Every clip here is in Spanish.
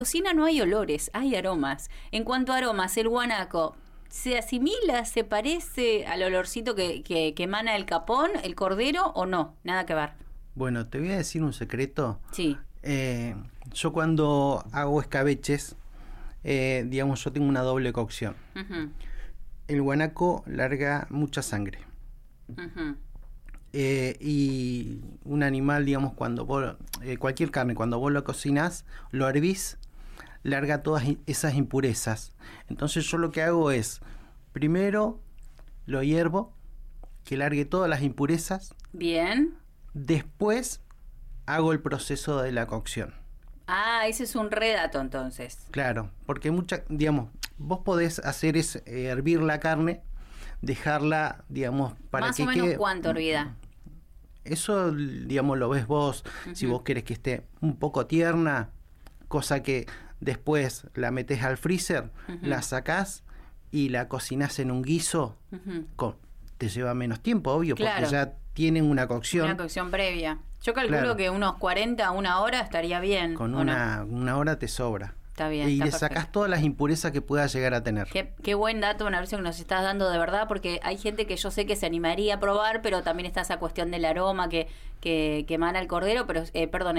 cocina no hay olores, hay aromas. En cuanto a aromas, el guanaco, ¿se asimila, se parece al olorcito que emana el capón, el cordero, o no? Nada que ver. Bueno, te voy a decir un secreto. Sí. Yo cuando hago escabeches, digamos, yo tengo una doble cocción. Uh-huh. El guanaco larga mucha sangre. Uh-huh. Y un animal, digamos, cuando vos, cualquier carne, cuando vos lo cocinás, lo hervís, larga todas esas impurezas. Entonces yo lo que hago es, primero lo hiervo, que largue todas las impurezas. Bien. Después hago el proceso de la cocción. Ah, ese es un redato entonces. Claro, porque digamos, vos podés hacer es hervir la carne, dejarla, digamos, para más que o menos quede... ¿cuánto hervida? Eso, digamos, lo ves vos, si vos querés que esté un poco tierna, cosa que después la metés al freezer, la sacás y la cocinás en un guiso, te lleva menos tiempo, obvio, porque ya tienen una cocción. Una cocción previa. Yo calculo que unos 40, una hora estaría bien. Con una hora te sobra. Está bien. Y está le perfecto. sacás todas las impurezas que pueda llegar a tener. Qué buen dato, Mauricio, que nos estás dando de verdad, porque hay gente que yo sé que se animaría a probar, pero también está esa cuestión del aroma que emana el cordero, pero perdón,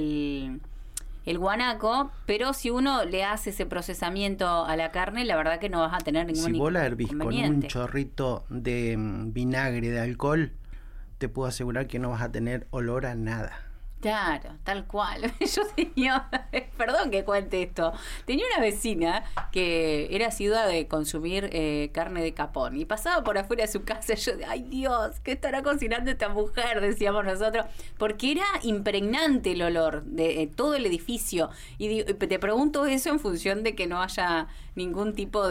el guanaco, pero si uno le hace ese procesamiento a la carne, la verdad que no vas a tener ningún inconveniente. Si vos la hervís con un chorrito de vinagre, de alcohol, te puedo asegurar que no vas a tener olor a nada. Claro, tal cual. Yo tenía, perdón que cuente esto, tenía una vecina que era asidua de consumir carne de capón y pasaba por afuera de su casa y yo, ay Dios, ¿qué estará cocinando esta mujer? Decíamos nosotros, porque era impregnante el olor de todo el edificio. Y te pregunto eso en función de que no haya ningún tipo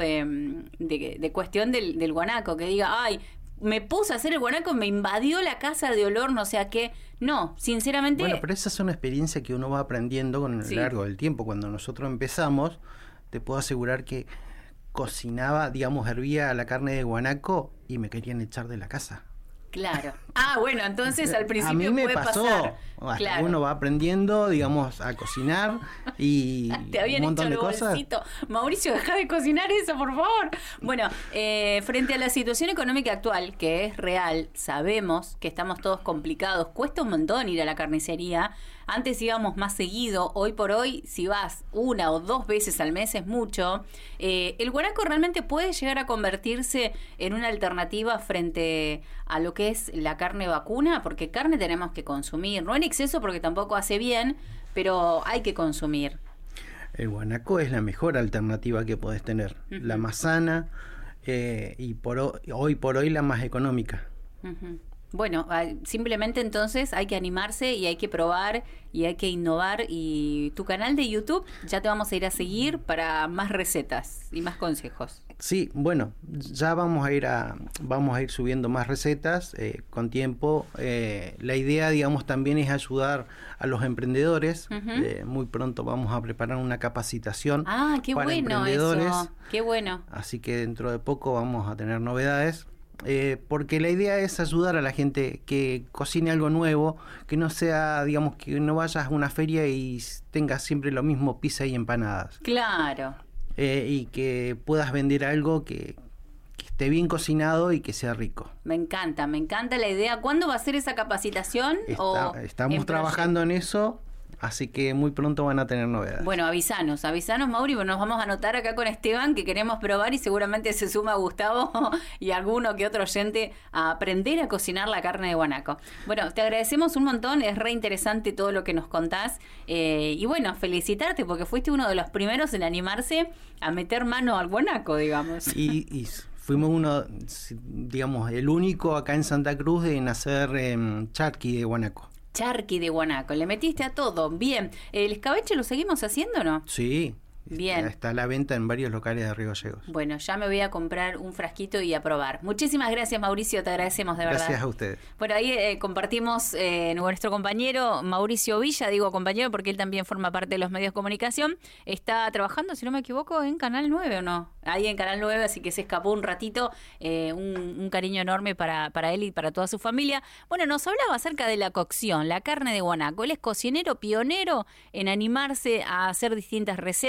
de cuestión del guanaco, que diga, ay, me puse a hacer el guanaco, me invadió la casa de olor, no sé a qué. No, sinceramente... Bueno, pero esa es una experiencia que uno va aprendiendo con el largo del tiempo. Cuando nosotros empezamos, te puedo asegurar que cocinaba, digamos, hervía la carne de guanaco y me querían echar de la casa. Claro. Ah, bueno, entonces al principio a mí me puede pasó. pasar. Hasta claro. Uno va aprendiendo, digamos, a cocinar y te habían un montón hecho de cosas. Bolsito. Mauricio, deja de cocinar eso, por favor. Bueno, frente a la situación económica actual, que es real, sabemos que estamos todos complicados. Cuesta un montón ir a la carnicería. Antes íbamos más seguido. Hoy por hoy, si vas 1 o 2 veces al mes es mucho. El guanaco realmente puede llegar a convertirse en una alternativa frente a lo que es la carne vacuna, porque carne tenemos que consumir, no en exceso porque tampoco hace bien, pero hay que consumir. El guanaco es la mejor alternativa que podés tener, la más sana y hoy por hoy la más económica. Bueno, simplemente entonces hay que animarse y hay que probar y hay que innovar, y tu canal de YouTube ya te vamos a ir a seguir para más recetas y más consejos. Sí, bueno, ya vamos a ir subiendo más recetas con tiempo. La idea, digamos, también es ayudar a los emprendedores. Muy pronto vamos a preparar una capacitación para emprendedores. Eso. Qué bueno. Así que dentro de poco vamos a tener novedades. Porque la idea es ayudar a la gente que cocine algo nuevo, que no sea, digamos, que no vayas a una feria y tengas siempre lo mismo, pizza y empanadas. Claro. Y que puedas vender algo que esté bien cocinado y que sea rico. Me encanta la idea. ¿Cuándo va a ser esa capacitación? Estamos trabajando en eso. Así que muy pronto van a tener novedades. Bueno, avisanos, Mauri, nos vamos a anotar acá con Esteban, que queremos probar, y seguramente se suma Gustavo y alguno que otro oyente a aprender a cocinar la carne de guanaco. Bueno, te agradecemos un montón, es re interesante todo lo que nos contás, y bueno, felicitarte porque fuiste uno de los primeros en animarse a meter mano al guanaco, digamos. Y fuimos uno, digamos, el único acá en Santa Cruz en hacer charqui de guanaco. Charqui de guanaco, le metiste a todo. Bien, ¿el escabeche lo seguimos haciendo o no? Sí, Bien. Está a la venta en varios locales de Río Gallegos. Bueno, ya me voy a comprar un frasquito y a probar. Muchísimas gracias, Mauricio, te agradecemos de verdad. Gracias a ustedes. Bueno, ahí compartimos nuestro compañero Mauricio Villa, digo compañero porque él también forma parte de los medios de comunicación. Está trabajando, si no me equivoco, en Canal 9 ¿o no? Ahí en Canal 9, así que se escapó un ratito. Un cariño enorme para él y para toda su familia. Bueno, nos hablaba acerca de la cocción, la carne de guanaco. Él es cocinero pionero en animarse a hacer distintas recetas.